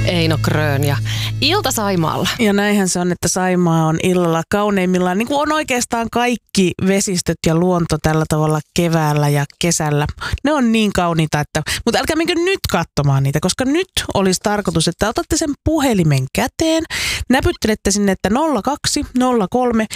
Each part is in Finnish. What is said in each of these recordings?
Eino Grön ja Ilta Saimaalla. Ja näinhän se on, että Saimaa on illalla kauneimmillaan, niin kuin on oikeastaan kaikki vesistöt ja luonto tällä tavalla keväällä ja kesällä. Ne on niin kauniita, mutta älkää menkö nyt katsomaan niitä, koska nyt olisi tarkoitus, että otatte sen puhelimen käteen, näpyttelette sinne, että 0203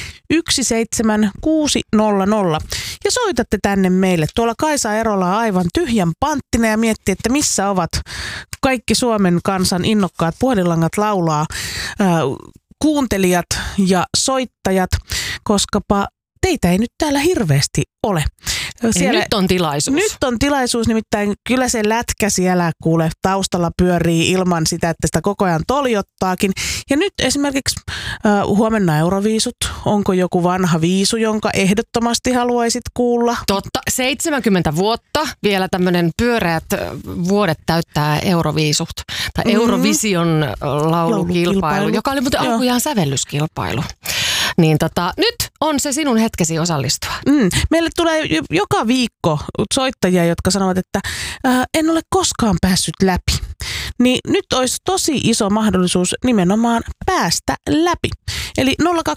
17600 ja soitatte tänne meille. Tuolla Kaisa Erola on aivan tyhjän panttina ja miettii, että missä ovat kaikki Suomen kansan innokkaat puhelinlangat laulaa, kuuntelijat ja soittajat, koskapa teitä ei nyt täällä hirveästi ole. Siellä, nyt on tilaisuus. Nyt on tilaisuus, nimittäin kyllä se lätkä siellä kuule taustalla pyörii ilman sitä, että sitä koko ajan toljottaakin. Ja nyt esimerkiksi huomenna Euroviisut. Onko joku vanha viisu, jonka ehdottomasti haluaisit kuulla? Totta, 70 vuotta vielä tämmöinen pyöreät vuodet täyttää Euroviisut. Tai Eurovision laulukilpailu, joka oli muuten alkujaan sävellyskilpailu. Niin nyt on se sinun hetkesi osallistua. Meille tulee joka viikko soittajia, jotka sanovat, että en ole koskaan päässyt läpi. Niin nyt olisi tosi iso mahdollisuus nimenomaan päästä läpi. Eli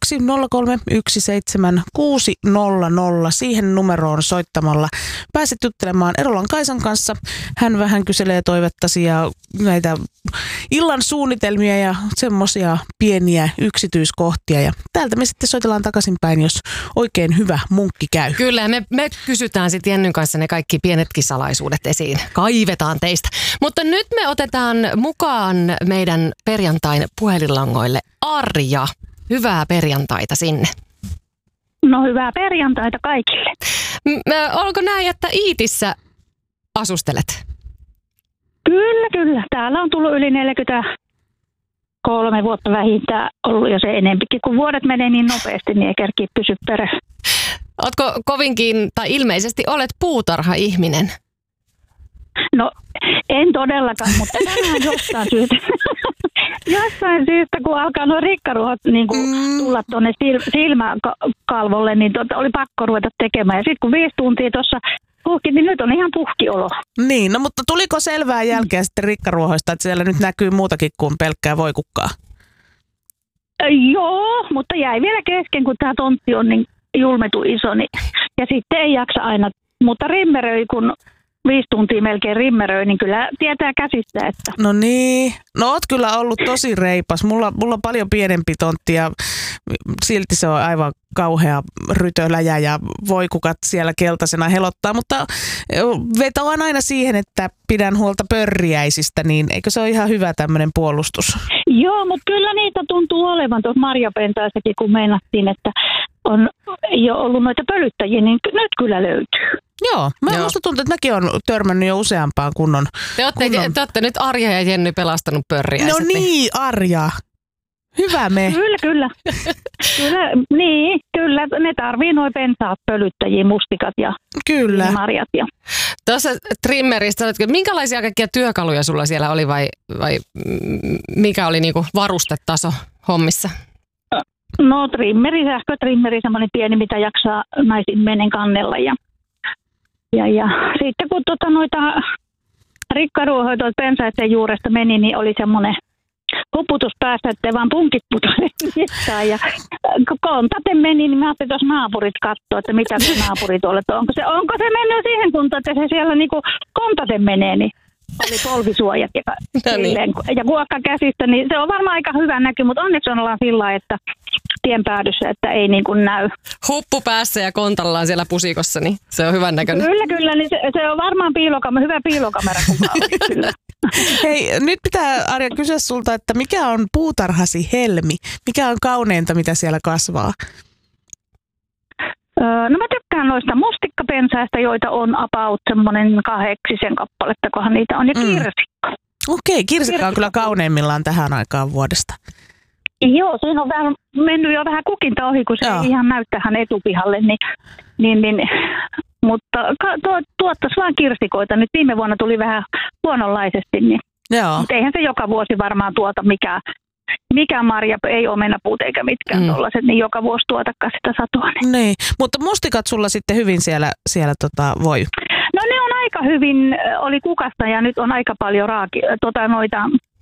0203 siihen numeroon soittamalla pääset juttelemaan Erolan Kaisan kanssa. Hän vähän kyselee toivettasi ja näitä illan suunnitelmia ja semmoisia pieniä yksityiskohtia. Ja täältä me sitten soitellaan takaisinpäin, jos oikein hyvä munkki käy. Kyllä, me kysytään sitten Jennyn kanssa ne kaikki pienetkin salaisuudet esiin. Kaivetaan teistä. Mutta nyt me otetaan mukaan meidän perjantain puhelinlangoille Arja. Hyvää perjantaita sinne. No hyvää perjantaita kaikille. Onko näin, että Iitissä asustelet? Kyllä. Täällä on tullut yli 43 vuotta vähintään ollut jo se enempikin. Kun vuodet menee niin nopeasti, niin ei kerkiä pysy perässä. Ootko kovinkin, tai ilmeisesti olet puutarha-ihminen? No en todellakaan, mutta tänään jostain syystä, kun alkaa nuo rikkaruhot niin tulla tuonne silmäkalvolle, niin oli pakko ruveta tekemään. Ja sitten kun 5 tuntia tuossa puhki, niin nyt on ihan puhkiolo. Niin, no mutta tuliko selvää jälkeä sitten rikkaruohoista, että siellä nyt näkyy muutakin kuin pelkkää voikukkaa? Joo, mutta jäi vielä kesken, kun tämä tontti on niin julmetu iso. Niin, ja sitten ei jaksa aina, mutta rimmeröi, kun 5 tuntia melkein rimmeröi, niin kyllä tietää käsistä, että... No niin. No oot kyllä ollut tosi reipas. Mulla on paljon pienempi tontti ja silti se on aivan kauhea rytöläjä ja voikukat siellä keltaisena helottaa, mutta vetoan aina siihen, että pidän huolta pörriäisistä, niin eikö se ole ihan hyvä tämmöinen puolustus? Joo, mutta kyllä niitä tuntuu olevan tuossa marjapentaissakin, kun meinattiin, että on jo ollut noita pölyttäjiä, niin nyt kyllä löytyy. Joo, minusta tuntuu, että mäkin olen törmännyt jo useampaan kunnon... Te olette nyt Arja ja Jenny pelastanut pörriäiset. No niin, Arja. Hyvä me. Kyllä. Kyllä. Ne tarvii nuo pensaat, pölyttäjiä, mustikat ja marjat. Ja. Tuossa trimmeristä, minkälaisia kaikkia työkaluja sulla siellä oli vai mikä oli niinku varustetaso hommissa? No sähkötrimmeri, semmoinen pieni, mitä jaksaa naisihminen kannella. Ja sitten kun noita rikkaruohoja tuolta pensaiden juuresta meni, niin oli semmoinen huputus päästä, ettei vaan punkit putoile. Ja kun kontaten meni, niin mä ajattelin, että jos naapurit katsoo, että mitä se naapuri tuolle, että onko se mennyt siihen kuntoon, että se siellä niinku kontaten menee, niin oli polvisuojat ja kuokka käsistä, niin se on varmaan aika hyvä näky, mutta onneksi ollaan sillä lailla, että tien päädyssä, että ei niin kuin näy. Huppu päässä ja kontallaan siellä pusikossa, niin se on hyvän näköinen. Kyllä, niin se on varmaan hyvä piilokamera kukaan oli, kyllä. Hei, nyt pitää Arja kysyä sulta, että mikä on puutarhasi helmi? Mikä on kauneinta, mitä siellä kasvaa? No mä tykkään noista mustikkapensaista, joita on about semmoinen 8 kappaletta, kohan niitä on, ja kirsikka. Okei, kirsikka on kyllä kauneimmillaan tähän aikaan vuodesta. Joo, siinä on mennyt jo vähän kukinta ohi, kun se ei ihan näy tähän etupihalle, niin mutta tuottaisi vaan kirsikoita. Nyt viime vuonna tuli vähän huononlaisesti, niin mutta eihän se joka vuosi varmaan tuota mikä marja, ei omenapuut eikä mitkään tollaiset, niin joka vuosi tuotakaan sitä satoa. Niin, mutta mustikat sulla sitten hyvin siellä voi? No ne on aika hyvin, oli kukasta ja nyt on aika paljon noita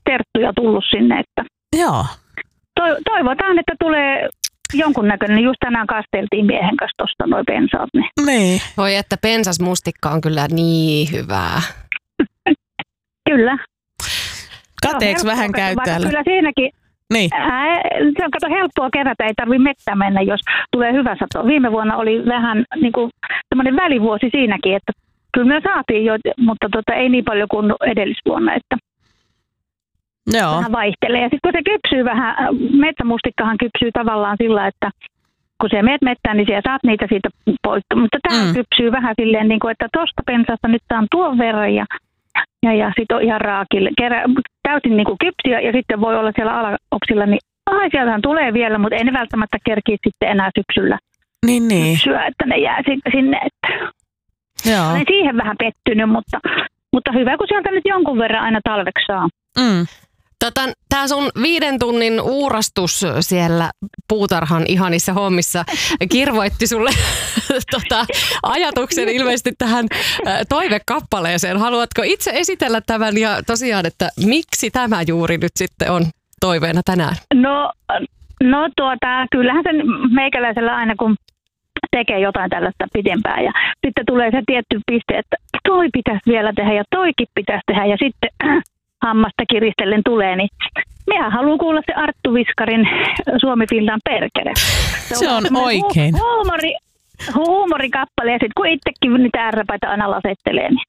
terttuja tullut sinne. Että Joo. Toivotaan, että tulee jonkunnäköinen. Just tänään kasteltiin miehen kanssa tuosta noi pensaat. Niin. Voi että pensasmustikka on kyllä niin hyvää. Kyllä. Kateeksi vähän käy täällä. Kyllä siinäkin. Niin. Se on helppoa kerätä, ei tarvitse metsään mennä, jos tulee hyvä sato. Viime vuonna oli vähän niin kuin semmoinen välivuosi siinäkin, että kyllä me saatiin jo, mutta ei niin paljon kuin edellisvuonna, että Joo. vähän vaihtelee. Ja sitten kun se kypsyy vähän, metsämustikkahan kypsyy tavallaan sillä, että kun sä meet mettään, niin siellä saat niitä siitä pois. Mutta tämä kypsyy vähän silleen, niin kuin, että tuosta pensasta nyt saan tuon verran ja sitten on ihan raakille. Täysin niin kuin kypsiä ja sitten voi olla siellä alaoksilla, niin sieltähän tulee vielä, mutta ei ne välttämättä kerkiä sitten enää syksyllä syö, että ne jää sitten sinne. Että Joo. olen siihen vähän pettynyt, mutta hyvä, kun sieltä nyt jonkun verran aina talveksi saa. Tämä sun 5 tunnin uurastus siellä puutarhan ihanissa hommissa kirvoitti sulle ajatuksen ilmeisesti tähän toivekappaleeseen. Haluatko itse esitellä tämän ja tosiaan, että miksi tämä juuri nyt sitten on toiveena tänään? No kyllähän sen meikäläisellä aina kun tekee jotain tällaista pidempään ja sitten tulee se tietty piste, että toi pitäisi vielä tehdä ja toikin pitäisi tehdä ja sitten hammasta kiristellen tulee, niin minä haluan kuulla se Arttu Viskarin Suomi-Finland perkele. Se on oikein. Huumorikappale ja sitten kun itsekin niitä ärräpäitä aina lasettelee, niin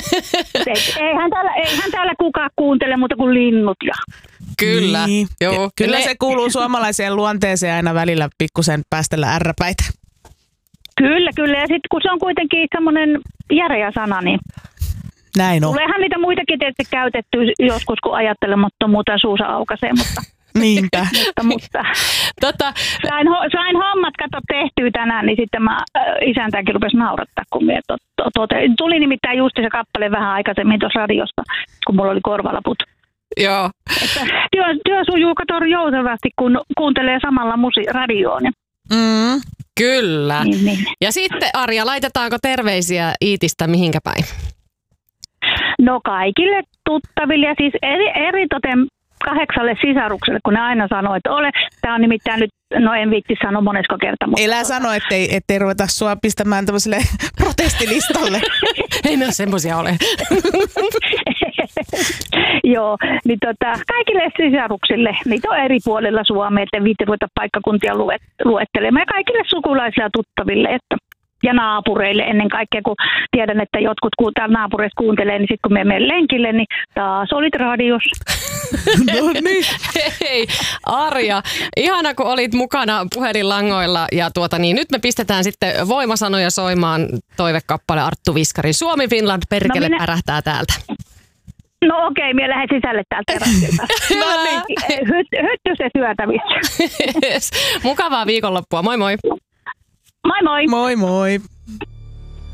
eihän täällä kukaan kuuntele muuta kuin linnut. Ja. Kyllä. Niin. Joo. Kyllä se kuuluu suomalaiseen luonteeseen aina välillä pikkusen päästellä ärräpäitä. Kyllä. Ja sitten kun se on kuitenkin semmoinen järeä sana, niin näin on. tuleehan niitä muitakin tietysti käytetty joskus, kun ajattelemattomuuteen suusa aukaisee, mutta niinpä. mutta sain hommat tehtyä tänään, niin sitten isäntäkin rupesi naurattaa, kun minä tuli nimittäin just se kappale vähän aikaisemmin tuossa radiosta, kun mulla oli korvalaput. Joo. Että työ sujuu joutavasti, kun kuuntelee samalla radioon. Kyllä. Niin. Ja sitten Arja, laitetaanko terveisiä Iitistä mihinkä päin? No kaikille tuttaville ja siis eritoten 8 sisarukselle, kun ne aina sanoo, että tämä on nimittäin nyt, no en viitti sanoa monesko kerta. Mutta elä sano, ettei ruveta sua pistämään tämmöiselle protestilistalle. Ei me semmoisia ole. Joo, niin kaikille sisaruksille, niitä on eri puolilla Suomea, että viitti ruveta paikkakuntia luettelemaan ja kaikille sukulaisille ja tuttaville, ja naapureille ennen kaikkea, kun tiedän, että jotkut täällä naapureissa kuuntelee, niin sitten kun me menen lenkille, niin taas olit radiossa. No niin. Hei Arja, ihana kun olit mukana puhelinlangoilla ja niin nyt me pistetään sitten voimasanoja soimaan toivekappale Arttu Viskarin Suomi Finland perkele pärähtää täältä. No okei, minä lähden sisälle täältä terassilta. No niin. Hytty se syötävissä. Mukavaa viikonloppua, moi moi. Moi moi. Moi moi.